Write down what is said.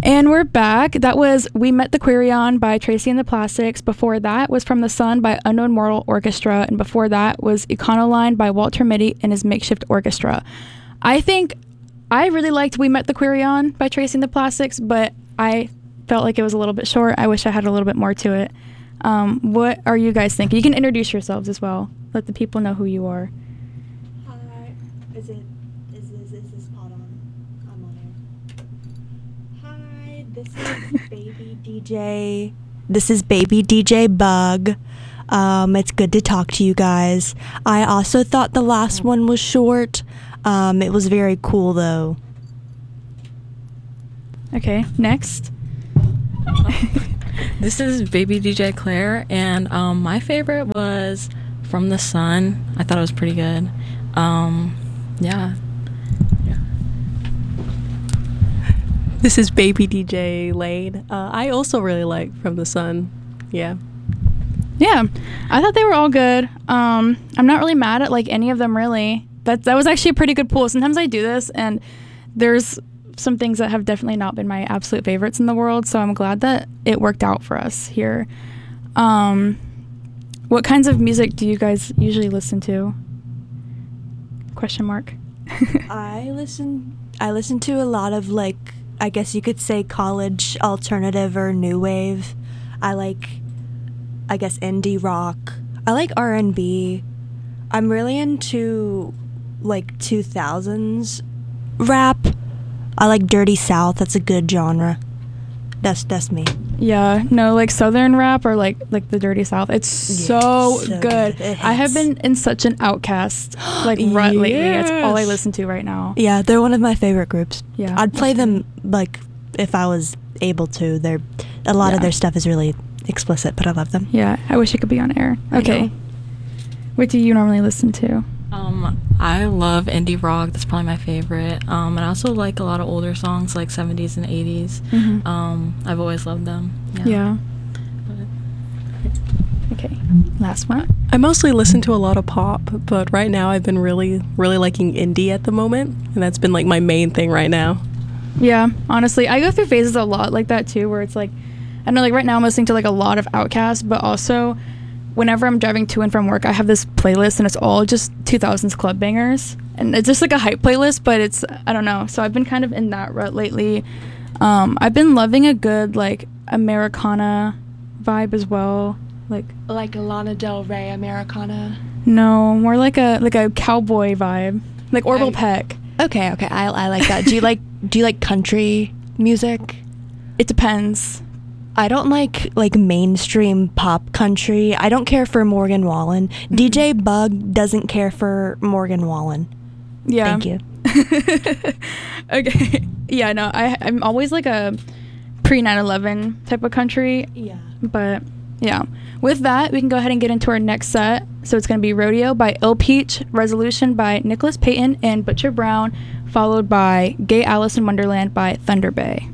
And we're back. That was We Met the Quirion by Tracy and the Plastics. Before that was From the Sun by Unknown Mortal Orchestra. And before that was Econoline by Walter Mitty and his Makeshift Orchestra. I think I really liked We Met the Quirion by Tracy and the Plastics, but I felt like it was a little bit short. I wish I had a little bit more to it. What are you guys thinking? You can introduce yourselves as well. Let the people know who you are. Hi. Is this pod on? I'm on air. Hi, this is Baby DJ. This is Baby DJ Bug. It's good to talk to you guys. I also thought the last one was short. It was very cool though. Okay, next. This is Baby DJ Claire, and my favorite was From the Sun. I thought it was pretty good. Yeah. This is Baby DJ Lade. I also really like From the Sun. Yeah. Yeah, I thought they were all good. I'm not really mad at like any of them really. That was actually a pretty good pool. Sometimes I do this and there's some things that have definitely not been my absolute favorites in the world, so I'm glad that it worked out for us here. What kinds of music do you guys usually listen to? Question mark. I listen to a lot of, like, I guess you could say college alternative or new wave. I like, I guess, indie rock. I like R&B. I'm really into like 2000s rap. I like Dirty South. That's a good genre. That's me. Yeah, no, like Southern rap or like the Dirty South. It's so good. I have been in such an Outkast like rut lately. It's all I listen to right now. Yeah, they're one of my favorite groups. Yeah, I'd play them like if I was able to. They're a lot of their stuff is really explicit, but I love them. Yeah, I wish it could be on air. Okay. What do you normally listen to? I love indie rock. That's probably my favorite. And I also like a lot of older songs like 70s and 80s. Mm-hmm. I've always loved them. Yeah. Okay. Last one. I mostly listen to a lot of pop, but right now I've been really liking indie at the moment, and that's been like my main thing right now. Yeah, honestly, I go through phases a lot like that too, where it's like, I don't know, like right now I'm listening to like a lot of Outkast, but also whenever I'm driving to and from work, I have this playlist and it's all just 2000s club bangers. And it's just like a hype playlist, but it's, I don't know. So I've been kind of in that rut lately. I've been loving a good like Americana vibe as well. Like a Lana Del Rey Americana? No, more like a cowboy vibe. Like Orville Peck. Okay, I like that. Do you like country music? It depends. I don't like mainstream pop country. I don't care for Morgan Wallen. Mm-hmm. DJ Bug doesn't care for Morgan Wallen. Yeah. Thank you. Okay. Yeah, no, I'm always like a pre 9/11 type of country. Yeah. But yeah. With that, we can go ahead and get into our next set. So it's going to be Rodeo by Il Peach, Resolution by Nicholas Payton and Butcher Brown, followed by Gay Alice in Wonderland by Thunder Bay.